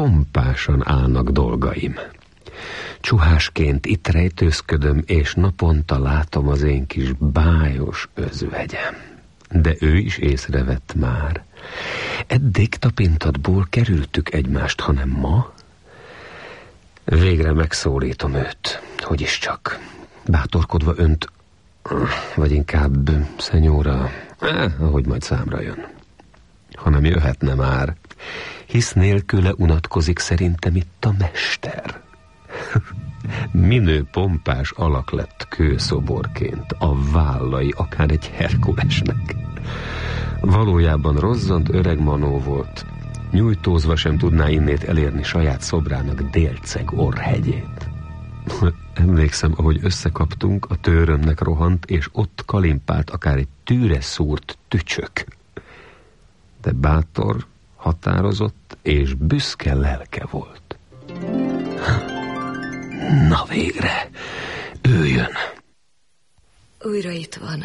pompásan állnak dolgaim. Csuhásként itt rejtőzködöm, és naponta látom az én kis bájos özvegyem. De ő is észrevett már. Eddig tapintatból kerültük egymást, hanem ma végre megszólítom őt. Hogy is csak, bátorkodva önt, vagy inkább szenyóra, ahogy majd számra jön. Hanem jöhetne már, hisz nélküle unatkozik szerintem itt a mester. Minő pompás alak lett kőszoborként, a vállai akár egy Herkulesnek. Valójában rozzant öreg manó volt, nyújtózva sem tudná innét elérni saját szobrának délceg orrhegyét. Emlékszem, ahogy összekaptunk, a tőrömnek rohant, és ott kalimpált akár egy tűre szúrt tücsök. De bátor, határozott és büszke lelke volt. Na végre, ő jön. Újra itt van.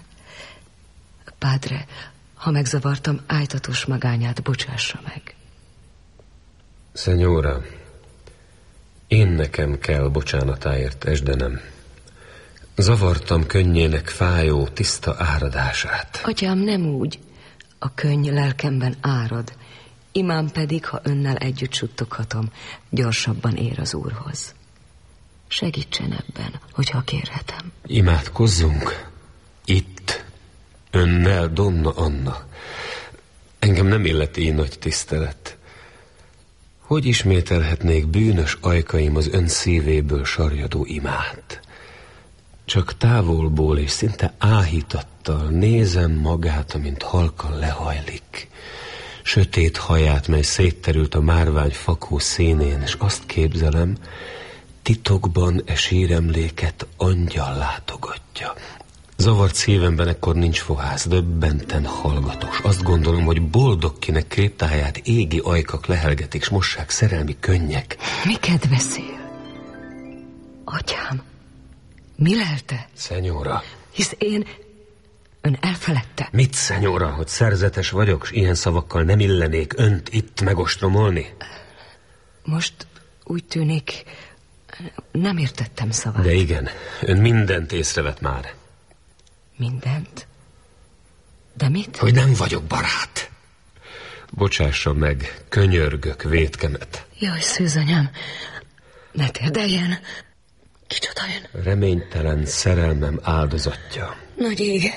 Padre, ha megzavartam ájtatos magányát, bocsássa meg. Szenyóra, én nekem kell bocsánatáért, esdenem. Zavartam könnyének fájó, tiszta áradását. Atyám, nem úgy. A könny lelkemben árad. Imám pedig, ha önnel együtt suttoghatom, gyorsabban ér az Úrhoz. Segítsen ebben, hogyha kérhetem. Imádkozzunk. Itt, önnel, Donna Anna. Engem nem illeti így nagy tisztelet. Hogy ismételhetnék bűnös ajkaim az ön szívéből sarjadó imát? Csak távolból és szinte áhítattal nézem magát, amint halkan lehajlik. Sötét haját, mely szétterült a márvány fakó színén, és azt képzelem, titokban síremléket angyal látogatja. Zavart szívemben ekkor nincs fohász, döbbenten hallgatos. Azt gondolom, hogy boldog, kinek kriptáját égi ajkak lehelgetik, s mossák szerelmi könnyek. Miket beszél? Atyám, mi lelte? Szenyóra. Hisz ön elfeledte. Mit, szenyóra, hogy szerzetes vagyok, s ilyen szavakkal nem illenék önt itt megostromolni? Most úgy tűnik, nem értettem szavát. De igen, ön mindent észrevett már. Mindent? De mit? Hogy nem vagyok barát. Bocsássa meg, könyörgök vétkemet. Jaj, szűzanyám, ne térdeljen. Kicsoda ön? Reménytelen szerelmem áldozatja. Nagy ég,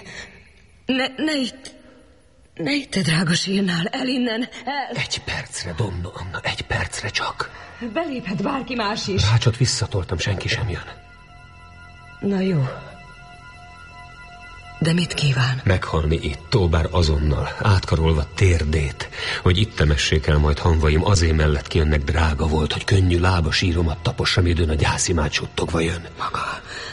ne itt, te drága sírnál, el innen, el. Egy percre, Donna Anna, egy percre csak. Beléphet bárki más is. Rácsot visszatoltam, senki sem jön. Na jó. De mit kíván? Meghalni itt, bár azonnal, átkarolva térdét, hogy itt temessék el majd hamvaim, azért mellett ki önnek drága volt, hogy könnyű lába síromat tapossam, időn a gyászimát suttogva jön. Maga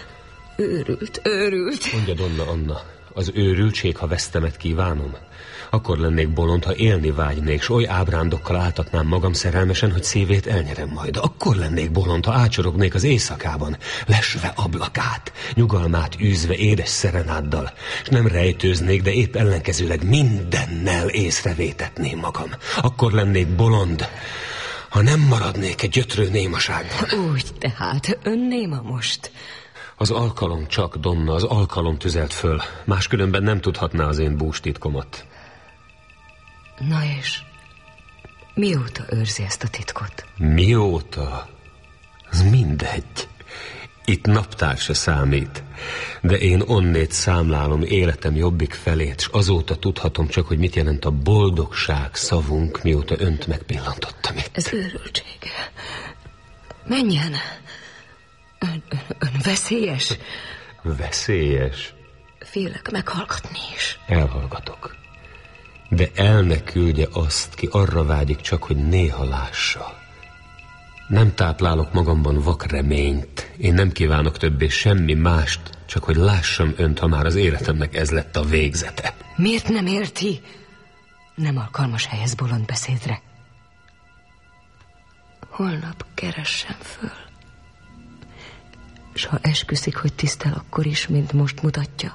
őrült. Mondja, Donna Anna, az őrültség, ha vesztemet kívánom? Akkor lennék bolond, ha élni vágynék, s oly ábrándokkal áltatnám magam szerelmesen, hogy szívét elnyerem majd. Akkor lennék bolond, ha ácsorognék az éjszakában, lesve ablakát, nyugalmát űzve édes szerenáddal, s nem rejtőznék, de épp ellenkezőleg mindennel észrevétetném magam. Akkor lennék bolond, ha nem maradnék egy gyötrő némaságban. Úgy tehát, ön néma most. Az alkalom csak, Donna, az alkalom tüzelt föl. Máskülönben nem tudhatná az én bústitkomat. Na és mióta őrzi ezt a titkot? Mióta? Az mindegy. Itt naptár se számít. De én onnét számlálom életem jobbik felét, s azóta tudhatom csak, hogy mit jelent a boldogság szavunk, mióta önt megpillantottam itt. Ez őrültség. Menjen. Ön veszélyes? Veszélyes? Félek meghallgatni is. Elhallgatok. De el ne küldje azt, ki arra vágyik csak, hogy néha lássa. Nem táplálok magamban vak reményt. Én nem kívánok többé semmi mást, csak hogy lássam önt, ha már az életemnek ez lett a végzete. Miért nem érti? Nem alkalmas hely ez bolond beszédre. Holnap keressen föl. S ha esküszik, hogy tisztel akkor is, mint most mutatja,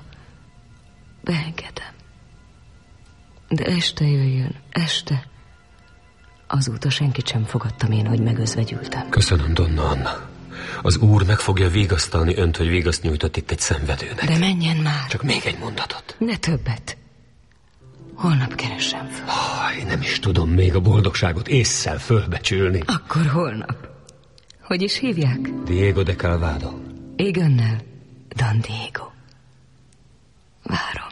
beengedem. De este jöjjön, este. Azóta senkit sem fogadtam én, hogy megözvegyültem. Köszönöm, Donna Anna. Az úr meg fogja vigasztalni önt, hogy vigaszt nyújtott itt egy szenvedőnek. De menjen már. Csak még egy mondatot. Ne többet. Holnap keressem föl. Nem is tudom még a boldogságot ésszel fölbecsülni. Akkor holnap. Hogy is hívják? Diego de Calvado. Igennel, Don Diego. Várom.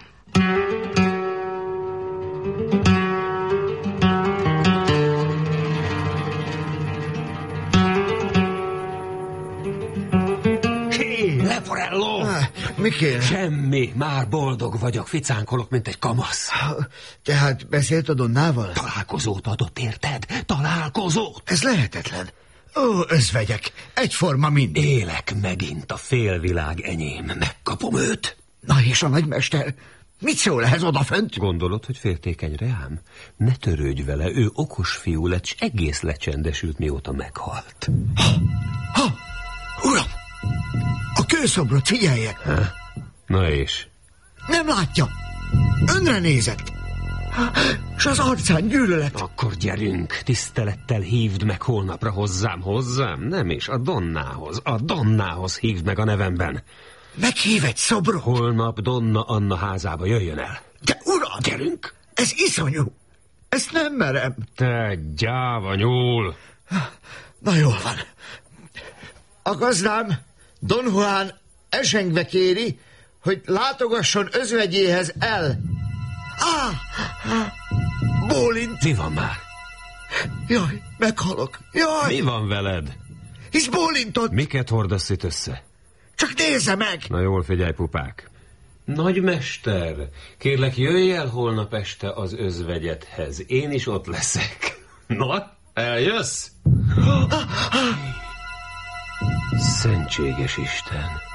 Leporello! Mi kéne? Semmi, már boldog vagyok, ficánkolok, mint egy kamasz. Tehát beszélt a Donnával? Találkozót adott, érted? Találkozót! Ez lehetetlen. Ó, özvegyek, egyforma minden. Élek megint, a félvilág enyém. Megkapom őt. Na és a nagymester? Mit szól ehhez odafönt? Gondolod, hogy féltékeny reám? Ne törődj vele, ő okos fiú lett, s egész lecsendesült, mióta meghalt. Uram! A kőszobrot figyelje! Na és? Nem látja! Önre nézett! S az arcán gyűlölet! Akkor gyerünk, tisztelettel hívd meg holnapra hozzám, nem is, a Donnához hívd meg a nevemben. Meghív egy szobrot! Holnap Donna Anna házába jöjjön el. De uram! Gyerünk! Ez iszonyú! Ezt nem merem! Te gyáva nyúl! Na jól van. A gazdám, Don Juan esengve kéri, hogy látogasson özvegyéhez el. Bólint. Mi van már? Jaj, meghalok. Jaj. Mi van veled? Hisz bólintott. Miket hordasz itt össze? Csak nézze meg. Na jól figyelj, pupák. Nagymester, kérlek, jöjj el holnap este az özvegyedhez. Én is ott leszek. Na, eljössz? Szentséges Isten!